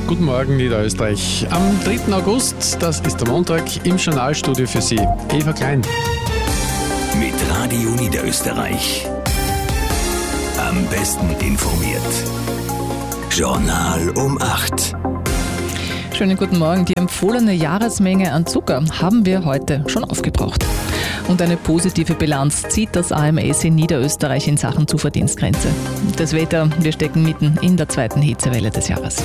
Guten Morgen, Niederösterreich. Am 3. August, das ist der Montag, im Journalstudio für Sie, Eva Klein. Mit Radio Niederösterreich. Am besten informiert. Journal um 8. Schönen guten Morgen. Die empfohlene Jahresmenge an Zucker haben wir heute schon aufgebraucht. Und eine positive Bilanz zieht das AMS in Niederösterreich in Sachen Zuverdienstgrenze. Das Wetter, wir stecken mitten in der zweiten Hitzewelle des Jahres.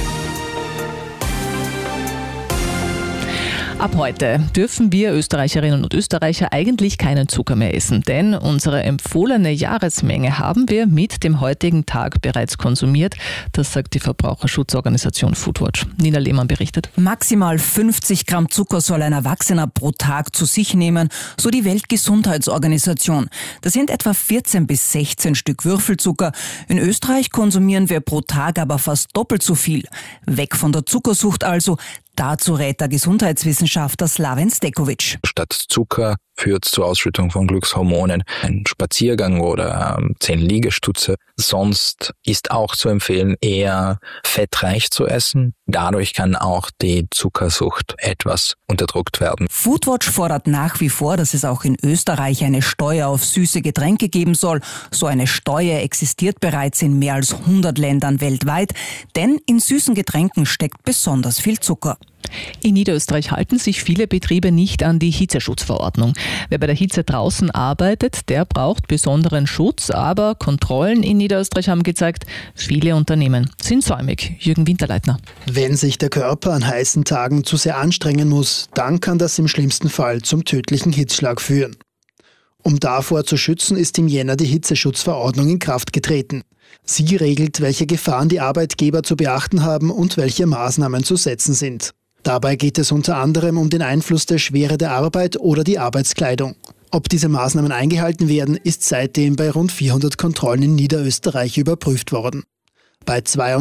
Ab heute dürfen wir Österreicherinnen und Österreicher eigentlich keinen Zucker mehr essen, denn unsere empfohlene Jahresmenge haben wir mit dem heutigen Tag bereits konsumiert. Das sagt die Verbraucherschutzorganisation Foodwatch. Nina Lehmann berichtet. Maximal 50 Gramm Zucker soll ein Erwachsener pro Tag zu sich nehmen, so die Weltgesundheitsorganisation. Das sind etwa 14 bis 16 Stück Würfelzucker. In Österreich konsumieren wir pro Tag aber fast doppelt so viel. Weg von der Zuckersucht also. Dazu rät der Gesundheitswissenschaftler Slaven Stekovic. Statt Zucker führt zur Ausschüttung von Glückshormonen ein Spaziergang oder 10 Liegestütze. Sonst ist auch zu empfehlen, eher fettreich zu essen. Dadurch kann auch die Zuckersucht etwas unterdrückt werden. Foodwatch fordert nach wie vor, dass es auch in Österreich eine Steuer auf süße Getränke geben soll. So eine Steuer existiert bereits in mehr als 100 Ländern weltweit, denn in süßen Getränken steckt besonders viel Zucker. In Niederösterreich halten sich viele Betriebe nicht an die Hitzeschutzverordnung. Wer bei der Hitze draußen arbeitet, der braucht besonderen Schutz, aber Kontrollen in Niederösterreich haben gezeigt, viele Unternehmen sind säumig. Jürgen Winterleitner. Wenn sich der Körper an heißen Tagen zu sehr anstrengen muss, dann kann das im schlimmsten Fall zum tödlichen Hitzschlag führen. Um davor zu schützen, ist im Jänner die Hitzeschutzverordnung in Kraft getreten. Sie regelt, welche Gefahren die Arbeitgeber zu beachten haben und welche Maßnahmen zu setzen sind. Dabei geht es unter anderem um den Einfluss der Schwere der Arbeit oder die Arbeitskleidung. Ob diese Maßnahmen eingehalten werden, ist seitdem bei rund 400 Kontrollen in Niederösterreich überprüft worden. Bei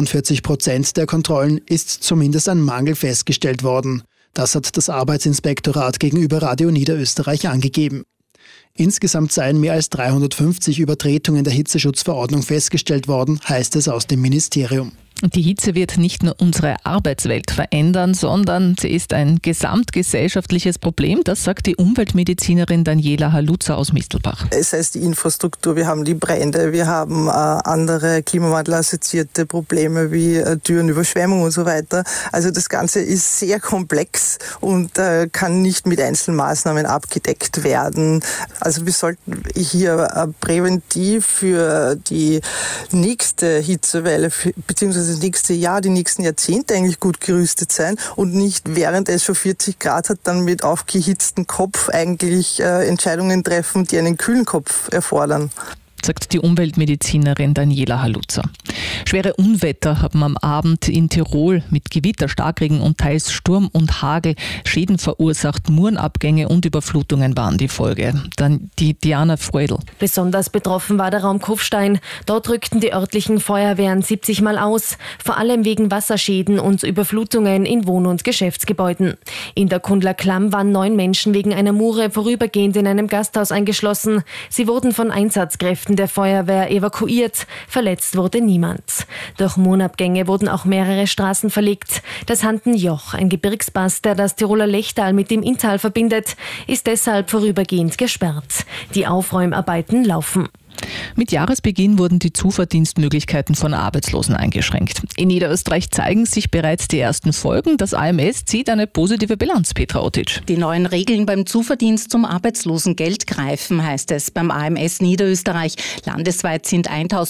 42% der Kontrollen ist zumindest ein Mangel festgestellt worden. Das hat das Arbeitsinspektorat gegenüber Radio Niederösterreich angegeben. Insgesamt seien mehr als 350 Übertretungen der Hitzeschutzverordnung festgestellt worden, heißt es aus dem Ministerium. Die Hitze wird nicht nur unsere Arbeitswelt verändern, sondern sie ist ein gesamtgesellschaftliches Problem. Das sagt die Umweltmedizinerin Daniela Haluza aus Mistelbach. Es heißt die Infrastruktur, wir haben die Brände, wir haben andere klimawandelassoziierte Probleme wie Dürren, Überschwemmung und so weiter. Also das Ganze ist sehr komplex und kann nicht mit Einzelmaßnahmen abgedeckt werden. Also wir sollten hier präventiv für die nächste Hitzewelle beziehungsweise das nächste Jahr, die nächsten Jahrzehnte eigentlich gut gerüstet sein und nicht während es schon 40 Grad hat, dann mit aufgehitztem Kopf eigentlich Entscheidungen treffen, die einen kühlen Kopf erfordern, sagt die Umweltmedizinerin Daniela Haluza. Schwere Unwetter haben am Abend in Tirol mit Gewitter, Starkregen und teils Sturm und Hagel Schäden verursacht. Murenabgänge und Überflutungen waren die Folge. Dann die Diana Freudl. Besonders betroffen war der Raum Kufstein. Dort rückten die örtlichen Feuerwehren 70 Mal aus, vor allem wegen Wasserschäden und Überflutungen in Wohn- und Geschäftsgebäuden. In der Kundler Klamm waren 9 Menschen wegen einer Mure vorübergehend in einem Gasthaus eingeschlossen. Sie wurden von Einsatzkräften der Feuerwehr evakuiert. Verletzt wurde niemand. Durch Murenabgänge wurden auch mehrere Straßen verlegt. Das Handenjoch, ein Gebirgspass, der das Tiroler Lechtal mit dem Inntal verbindet, ist deshalb vorübergehend gesperrt. Die Aufräumarbeiten laufen. Mit Jahresbeginn wurden die Zuverdienstmöglichkeiten von Arbeitslosen eingeschränkt. In Niederösterreich zeigen sich bereits die ersten Folgen. Das AMS zieht eine positive Bilanz, Petra Otic. Die neuen Regeln beim Zuverdienst zum Arbeitslosengeld greifen, heißt es beim AMS Niederösterreich. Landesweit sind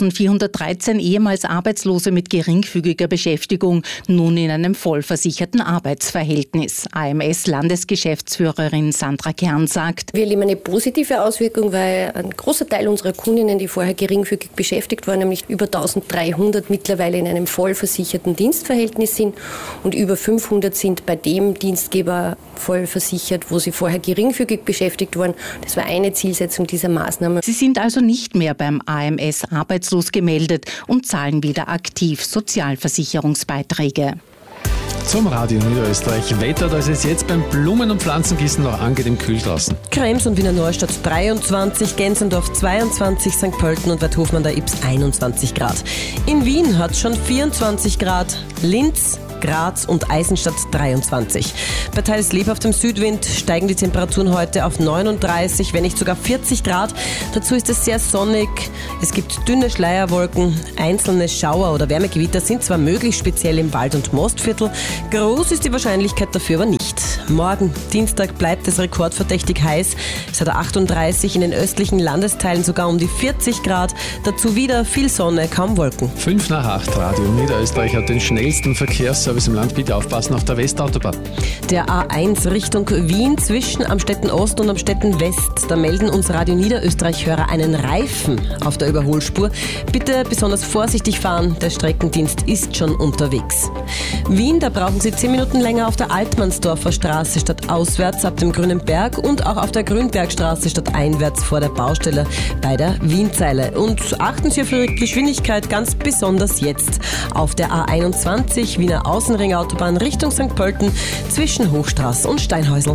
1413 ehemals Arbeitslose mit geringfügiger Beschäftigung nun in einem vollversicherten Arbeitsverhältnis. AMS-Landesgeschäftsführerin Sandra Kern sagt: Wir erleben eine positive Auswirkung, weil ein großer Teil unserer Kundinnen, die vorher geringfügig beschäftigt waren, nämlich über 1300 mittlerweile in einem vollversicherten Dienstverhältnis sind und über 500 sind bei dem Dienstgeber voll versichert, wo sie vorher geringfügig beschäftigt waren. Das war eine Zielsetzung dieser Maßnahme. Sie sind also nicht mehr beim AMS arbeitslos gemeldet und zahlen wieder aktiv Sozialversicherungsbeiträge. Zum Radio Niederösterreich. Wetter, das es jetzt beim Blumen- und Pflanzengießen noch angenehm kühl draußen. Krems und Wiener Neustadt 23, Gensendorf 22, St. Pölten und Werthofmann der Ybbs 21 Grad. In Wien hat es schon 24 Grad, Linz Graz und Eisenstadt 23. Bei teils lebhaftem Südwind steigen die Temperaturen heute auf 39, wenn nicht sogar 40 Grad. Dazu ist es sehr sonnig, es gibt dünne Schleierwolken, einzelne Schauer oder Wärmegewitter sind zwar möglich, speziell im Wald- und Mostviertel, groß ist die Wahrscheinlichkeit dafür aber nicht. Morgen, Dienstag, bleibt es rekordverdächtig heiß. Es hat 38, in den östlichen Landesteilen sogar um die 40 Grad. Dazu wieder viel Sonne, kaum Wolken. 5 nach 8, Radio Niederösterreich hat den schnellsten Verkehrsservice im Land. Bitte aufpassen auf der Westautobahn. Der A1 Richtung Wien zwischen Amstetten Ost und Amstetten West. Da melden uns Radio Niederösterreich-Hörer einen Reifen auf der Überholspur. Bitte besonders vorsichtig fahren, der Streckendienst ist schon unterwegs. Wien, da brauchen Sie 10 Minuten länger auf der Altmannsdorfer Straße statt auswärts ab dem Grünen Berg und auch auf der Grünbergstraße statt einwärts vor der Baustelle bei der Wienzeile. Und achten Sie auf Ihre Geschwindigkeit ganz besonders jetzt auf der A21 Wiener Außenringautobahn Richtung St. Pölten zwischen Hochstraße und Steinhäusl.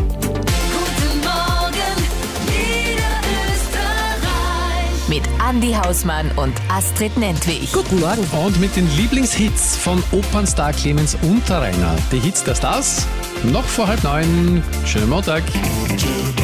Mit Andi Hausmann und Astrid Nentwich. Guten Morgen. Und mit den Lieblingshits von Opernstar Clemens Unterreiner. Die Hits der Stars noch vor 8:30. Schönen Montag.